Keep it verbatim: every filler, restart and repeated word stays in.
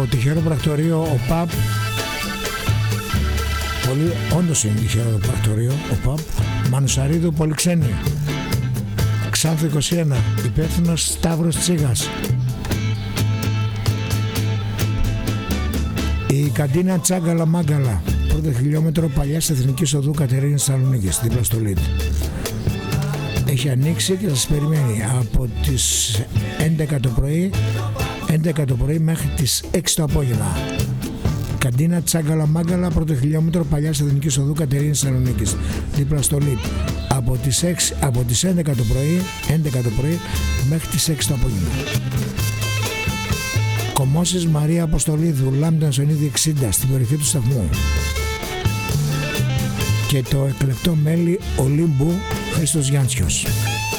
τυχερό πρακτορείο ο ΠΑΠ, πολύ, όντως είναι τυχερό πρακτορείο ο ΠΑΠ, Μανουσαρίδου Πολυξένη, Ξάνθου είκοσι ένα, υπεύθυνος Σταύρος Τσίγας. Η καντίνα Τσάγκαλα Μάγκαλα, πρώτο χιλιόμετρο παλιάς Εθνικής Οδού Κατερίνης Θεσσαλονίκης, δίπλα στο Λίτ. Έχει ανοίξει και θα σας περιμένει από τις έντεκα το πρωί, έντεκα το πρωί μέχρι τις έξι το απόγευμα. Καντίνα Τσάγκαλα Μάγκαλα, πρώτο χιλιόμετρο παλιάς Εθνικής Οδού Κατερίνης Θεσσαλονίκης, δίπλα στο Λίτ. Από τις, έξι, από τις έντεκα το πρωί, έντεκα το πρωί μέχρι τις έξι το απόγευμα. Κομμώσεις Μαρία Αποστολίδου, Λάμπταν Σονίδη εξήντα, στην περιοχή του σταθμού. Και το εκλεκτό μέλι Ολύμπου Χρήστος Γιάντσιος.